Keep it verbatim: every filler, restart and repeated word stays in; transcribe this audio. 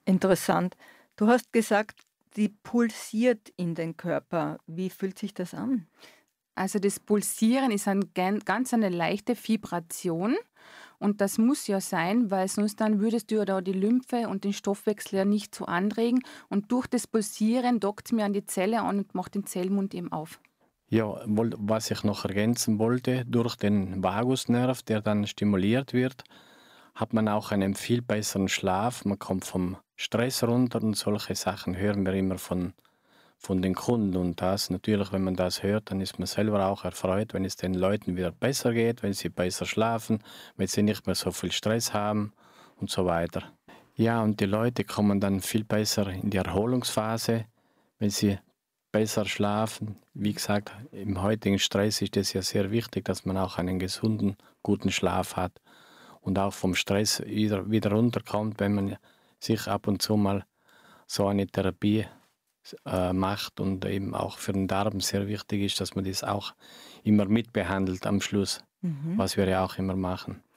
Interessant. Du hast gesagt, die pulsiert in den Körper. Wie fühlt sich das an? Also das Pulsieren ist ein, gan- ganz eine leichte Vibration und das muss ja sein, weil sonst dann würdest du ja da die Lymphe und den Stoffwechsel ja nicht so anregen und durch das Pulsieren dockt es mir an die Zelle an und macht den Zellmund eben auf. Ja, woll- was ich noch ergänzen wollte, durch den Vagusnerv, der dann stimuliert wird, hat man auch einen viel besseren Schlaf. Man kommt vom Stress runter und solche Sachen hören wir immer von, von den Kunden. Und das natürlich, wenn man das hört, dann ist man selber auch erfreut, wenn es den Leuten wieder besser geht, wenn sie besser schlafen, wenn sie nicht mehr so viel Stress haben und so weiter. Ja, und die Leute kommen dann viel besser in die Erholungsphase, wenn sie besser schlafen. Wie gesagt, im heutigen Stress ist es ja sehr wichtig, dass man auch einen gesunden, guten Schlaf hat und auch vom Stress wieder, wieder runterkommt, wenn man sich ab und zu mal so eine Therapie äh, macht und eben auch für den Darm sehr wichtig ist, dass man das auch immer mitbehandelt am Schluss, Mhm. was wir ja auch immer machen.